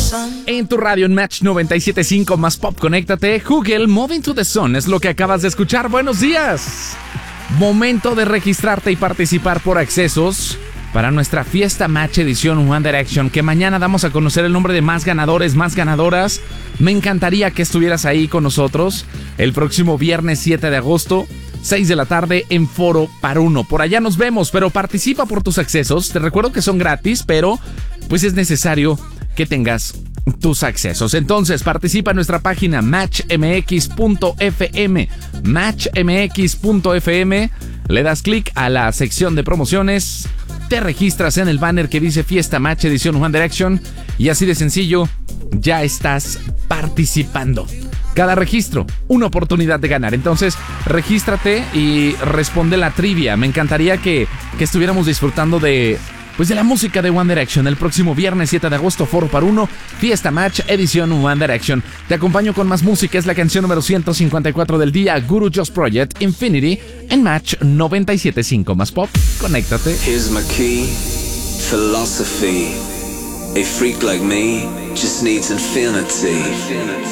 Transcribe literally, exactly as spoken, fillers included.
En tu radio en Match noventa y siete punto cinco más pop, conéctate. Google, Moving to the Sun es lo que acabas de escuchar. Buenos días. Momento de registrarte y participar por accesos para nuestra fiesta Match edición One Direction, que mañana damos a conocer el nombre de más ganadores, más ganadoras. Me encantaría que estuvieras ahí con nosotros el próximo viernes siete de agosto, seis de la tarde en Foro Par Uno. Por allá nos vemos, pero participa por tus accesos. Te recuerdo que son gratis, pero pues es necesario que tengas tus accesos. Entonces participa en nuestra página match m x punto f m, match m x punto f m, le das clic a la sección de promociones, te registras en el banner que dice Fiesta Match edición One Direction y así de sencillo ya estás participando. Cada registro, una oportunidad de ganar. Entonces, regístrate y responde la trivia. Me encantaría que, que estuviéramos disfrutando de, pues, de la música de One Direction el próximo viernes siete de agosto, Foro Par Uno, Fiesta Match edición One Direction. Te acompaño con más música. Es la canción número ciento cincuenta y cuatro del día, Guru Joss Project, Infinity, en Match noventa y siete punto cinco más pop. Conéctate. Here's my key, philosophy. A freak like me just needs infinity.